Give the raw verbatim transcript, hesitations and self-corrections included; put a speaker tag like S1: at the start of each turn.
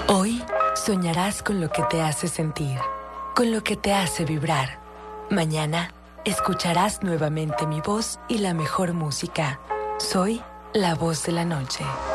S1: Hoy soñarás con lo que te hace sentir, con lo que te hace vibrar. Mañana escucharás nuevamente mi voz y la mejor música. Soy la voz de la noche.